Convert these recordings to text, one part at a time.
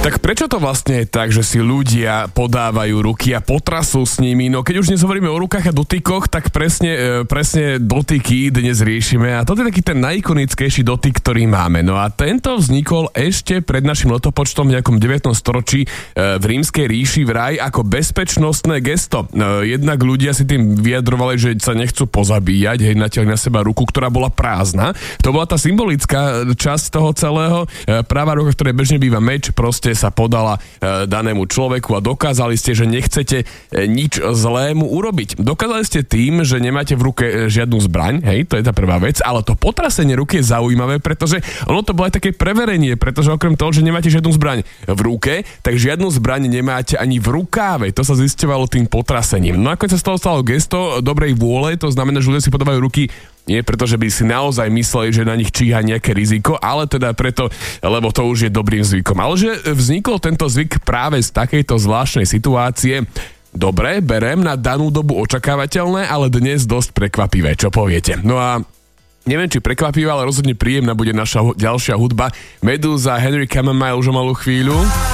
Tak prečo to vlastne je tak, že si ľudia podávajú ruky a potrasú s nimi? No keď už dnes hovoríme o rukách a dotykoch, tak presne dotyky dnes riešime a toto je taký ten najikonickejší dotyk, ktorý máme. No a tento vznikol ešte pred našim letopočtom v nejakom 9. storočí v Rímskej ríši vraj ako bezpečnostné gesto. Jednak ľudia si tým vyjadrovali, že sa nechcú pozabíjať, hej, natiahli na seba ruku, ktorá bola prázdna. To bola tá symbolická časť toho celého. Pravá ruka, ktoré bežne býva meč, proste sa podala danému človeku a dokázali ste, že nechcete nič zlému urobiť. Dokázali ste tým, že nemáte v ruke žiadnu zbraň, hej, to je tá prvá vec, ale to potrasenie ruky je zaujímavé, pretože ono to bolo aj také preverenie, pretože okrem toho, že nemáte žiadnu zbraň v ruke, tak žiadnu zbraň nemáte ani v rukáve. To sa zisťovalo tým potrasením. No ako sa z toho stalo gesto dobrej vôle, to znamená, že ľudia si podávajú ruky nie preto, že by si naozaj mysleli, že na nich číha nejaké riziko, ale teda preto, lebo to už je dobrým zvykom. Ale že vznikol tento zvyk práve z takejto zvláštnej situácie, dobre, berem, na danú dobu očakávateľné, ale dnes dosť prekvapivé, čo poviete. No a neviem, či prekvapivá, ale rozhodne príjemná bude naša ďalšia hudba. Medúza, Henry Camille už o malú chvíľu.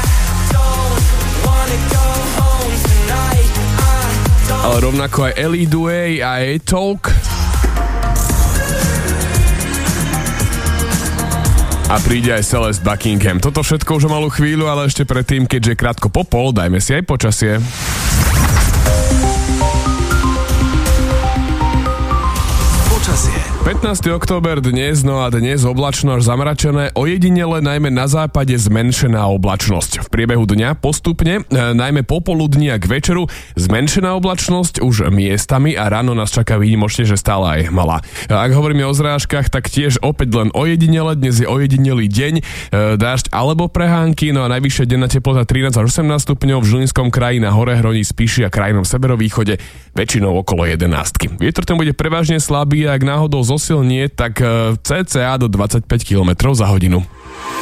Ale rovnako aj Ellie Duey a A-Talk. A príde aj Celeste Buckingham. Toto všetko už o malú chvíľu, ale ešte predtým, keďže krátko po pol, dajme si aj počasie. 15. október dnes, no a dnes oblačno až zamračené, ojedinele najmä na západe zmenšená oblačnosť. V priebehu dňa postupne, najmä popoludní a k večeru, zmenšená oblačnosť už miestami a ráno nás čaká výnimočne, že stále aj malá. Ak hovoríme o zrážkach, tak tiež opäť len ojedinele, dnes je ojedinelý deň, dážď alebo prehánky, no a najvyššia denná teplota 13 až 18 stupňov, v Žilinskom kraji na hore hroní Spiši a krajnom severovýchode väčšinou okolo 11. Vietor ten bude prevažne slabý a ak náhodou zosilnie, tak cca do 25 km za hodinu.